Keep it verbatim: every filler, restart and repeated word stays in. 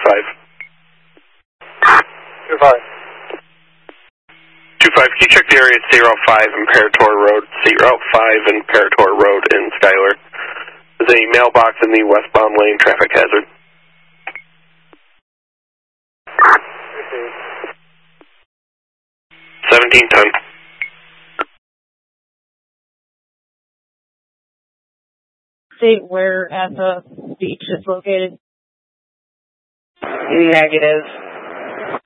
five. two five. two five, can you check the area at State Route five and Parator Road? State Route five and Parator Road in Schuyler. There's a mailbox in the westbound lane, traffic hazard. seventeen ten. State where at the beach is located? Negative.